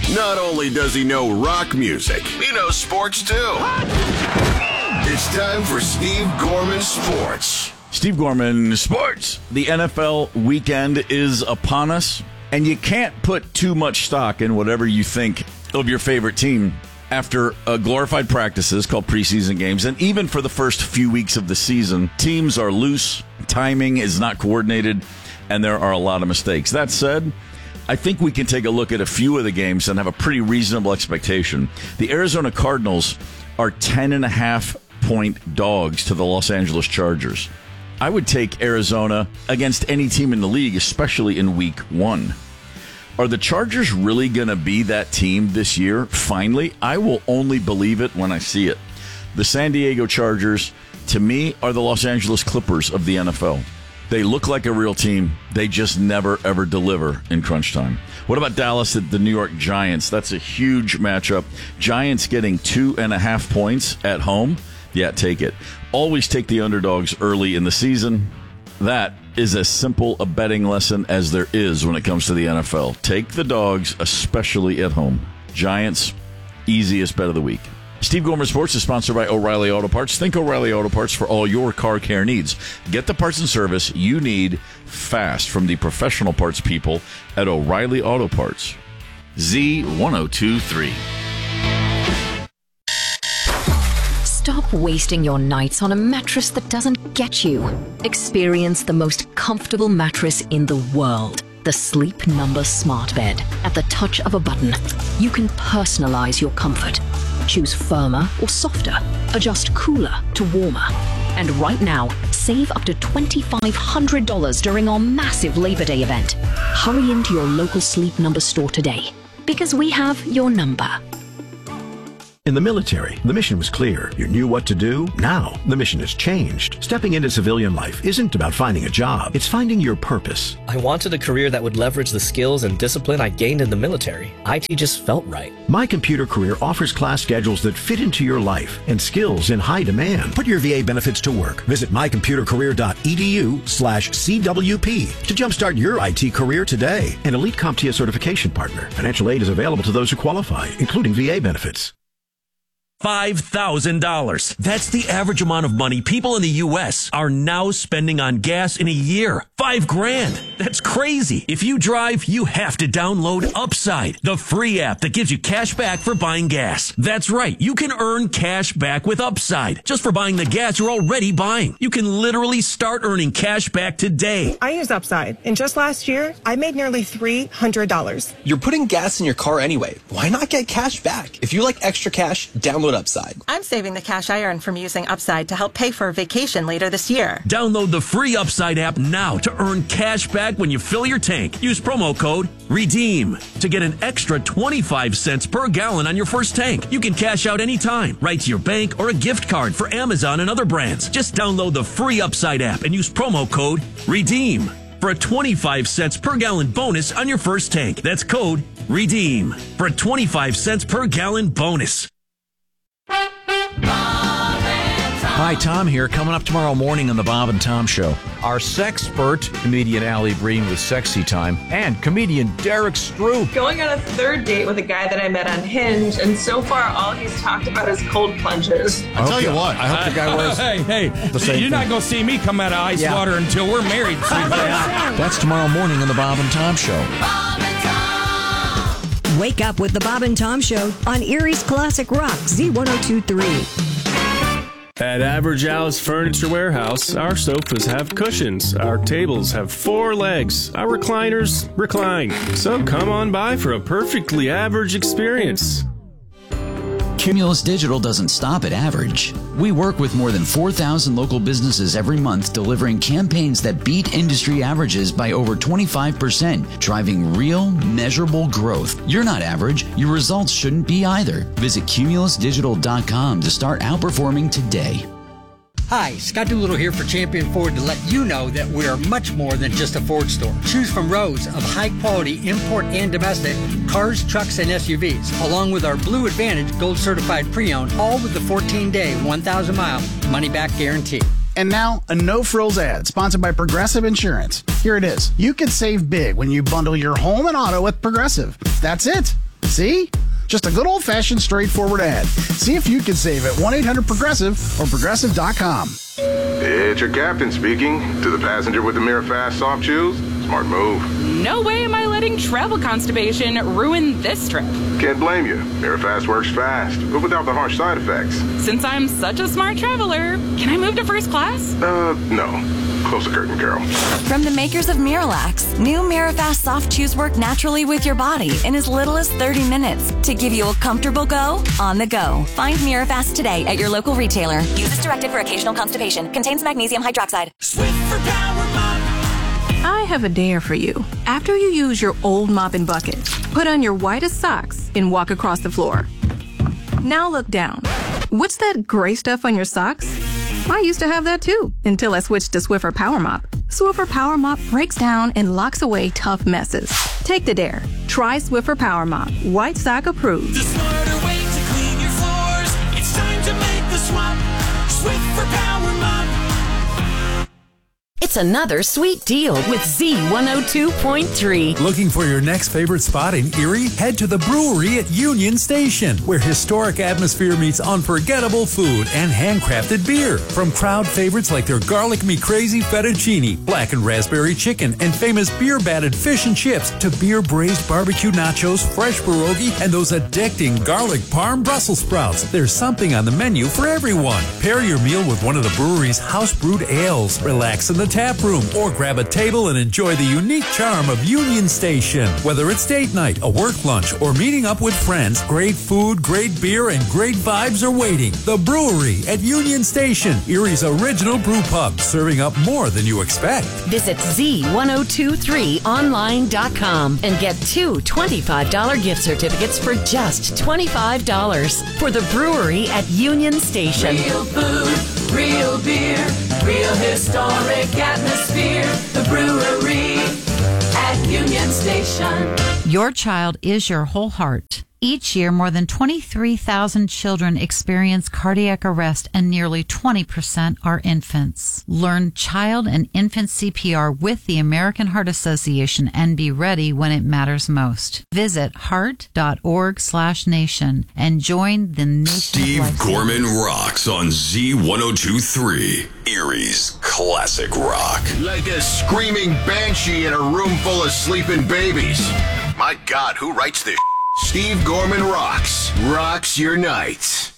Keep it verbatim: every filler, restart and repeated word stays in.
Not only does he know rock music, he knows sports too. It's time for Steve Gorman Sports. Steve Gorman Sports. The N F L weekend is upon us, and you can't put too much stock in whatever you think of your favorite team after uh, glorified practices called preseason games. And even for the first few weeks of the season, teams are loose, timing is not coordinated, and there are a lot of mistakes. That said, I think we can take a look at a few of the games and have a pretty reasonable expectation. The Arizona Cardinals are ten and a half point dogs to the Los Angeles Chargers. I would take Arizona against any team in the league, especially in week one. Are the Chargers really going to be that team this year? Finally, I will only believe it when I see it. The San Diego Chargers, to me, are the Los Angeles Clippers of the N F L. They look like a real team. They just never, ever deliver in crunch time. What about Dallas at the New York Giants? That's a huge matchup. Giants getting two and a half points at home. Yeah, take it. Always take the underdogs early in the season. That is as simple a betting lesson as there is when it comes to the N F L. Take the dogs, especially at home. Giants, easiest bet of the week. Steve Gorman Sports is sponsored by O'Reilly Auto Parts. Think O'Reilly Auto Parts for all your car care needs. Get the parts and service you need fast from the professional parts people at O'Reilly Auto Parts. Z ten twenty-three. Stop wasting your nights on a mattress that doesn't get you. Experience the most comfortable mattress in the world. The Sleep Number Smart Bed. At the touch of a button, you can personalize your comfort. Choose firmer or softer. Adjust cooler to warmer. And right now, save up to twenty-five hundred dollars during our massive Labor Day event. Hurry into your local Sleep Number store today, because we have your number. In the military, the mission was clear. You knew what to do. Now, the mission has changed. Stepping into civilian life isn't about finding a job. It's finding your purpose. I wanted a career that would leverage the skills and discipline I gained in the military. I T just felt right. My Computer Career offers class schedules that fit into your life and skills in high demand. Put your V A benefits to work. Visit mycomputercareer.edu slash CWP to jumpstart your I T career today. An Elite CompTIA certification partner. Financial aid is available to those who qualify, including V A benefits. five thousand dollars. That's the average amount of money people in the U S are now spending on gas in a year. Five grand. That's crazy. If you drive, you have to download Upside, the free app that gives you cash back for buying gas. That's right. You can earn cash back with Upside just for buying the gas you're already buying. You can literally start earning cash back today. I use Upside, and just last year, I made nearly three hundred dollars. You're putting gas in your car anyway. Why not get cash back? If you like extra cash, download Upside. I'm saving the cash I earn from using Upside to help pay for a vacation later this year. Download the free Upside app now to earn cash back when you fill your tank. Use promo code REDEEM to get an extra twenty-five cents per gallon on your first tank. You can cash out anytime, right to your bank or a gift card for Amazon and other brands. Just download the free Upside app and use promo code REDEEM for a twenty-five cents per gallon bonus on your first tank. That's code REDEEM for a twenty-five cents per gallon bonus. Hi, Tom here. Coming up tomorrow morning on the Bob and Tom Show. Our sexpert, comedian Allie Breen with Sexy Time, and comedian Derek Stroop. Going on a third date with a guy that I met on Hinge, and so far all he's talked about is cold plunges. I'll tell you what. I hope the guy wears Hey, hey, the same you're not thing. going to see me come out of ice Yeah. water until we're married. That's tomorrow morning on the Bob and Tom Show. Wake up with the Bob and Tom Show on Erie's Classic Rock, Z ten twenty-three. At Average Al's Furniture Warehouse, our sofas have cushions, our tables have four legs, our recliners recline. So come on by for a perfectly average experience. Cumulus Digital doesn't stop at average. We work with more than four thousand local businesses every month, delivering campaigns that beat industry averages by over twenty-five percent, driving real, measurable growth. You're not average. Your results shouldn't be either. Visit cumulus digital dot com to start outperforming today. Hi, Scott Doolittle here for Champion Ford to let you know that we are much more than just a Ford store. Choose from rows of high-quality import and domestic cars, trucks, and S U Vs, along with our Blue Advantage Gold Certified Pre-Owned, all with the fourteen-day, one thousand mile money-back guarantee. And now, a no-frills ad sponsored by Progressive Insurance. Here it is. You could save big when you bundle your home and auto with Progressive. That's it. See? Just a good old-fashioned, straightforward ad. See if you can save at one eight hundred progressive or progressive dot com. It's your captain speaking. To the passenger with the Mirafast soft chews, smart move. No way am I letting travel constipation ruin this trip. Can't blame you. Mirafast works fast, but without the harsh side effects. Since I'm such a smart traveler, can I move to first class? Uh, no. Close the curtain, Carol. From the makers of Miralax, new Mirafast soft chews work naturally with your body in as little as thirty minutes to give you a comfortable go on the go. Find Mirafast today at your local retailer. Use as directed for occasional constipation. Contains magnesium hydroxide. Swiffer Power Mop. I have a dare for you. After you use your old mop and bucket, put on your whitest socks and walk across the floor. Now look down. What's that gray stuff on your socks? I used to have that too, until I switched to Swiffer Power Mop. Swiffer Power Mop breaks down and locks away tough messes. Take the dare. Try Swiffer Power Mop. White sock approved. The smarter way to clean your floors. It's time to make the swap. Swiffer Power Mop. It's another sweet deal with Z one oh two point three. Looking for your next favorite spot in Erie? Head to the brewery at Union Station, where historic atmosphere meets unforgettable food and handcrafted beer. From crowd favorites like their Garlic Me Crazy Fettuccine, blackened raspberry chicken, and famous beer-batted fish and chips, to beer-braised barbecue nachos, fresh pierogi, and those addicting garlic parm Brussels sprouts. There's something on the menu for everyone. Pair your meal with one of the brewery's house-brewed ales. Relax in the tap room or grab a table and enjoy the unique charm of Union Station. Whether it's date night, a work lunch, or meeting up with friends, great food, great beer, and great vibes are waiting. The Brewery at Union Station, Erie's original brew pub, serving up more than you expect. Visit Z one oh two three online dot com and get two twenty-five dollars gift certificates for just twenty-five dollars for the Brewery at Union Station. Real food, real beer, real historic atmosphere. The Brewery at Union Station. Your child is your whole heart. Each year, more than twenty-three thousand children experience cardiac arrest, and nearly twenty percent are infants. Learn child and infant C P R with the American Heart Association and be ready when it matters most. Visit heart.org slash nation and join the nation. Steve Gorman rocks on Z one oh two point three, Erie's classic rock. Like a screaming banshee in a room full of sleeping babies. My God, who writes this? Steve Gorman rocks. Rocks your nights.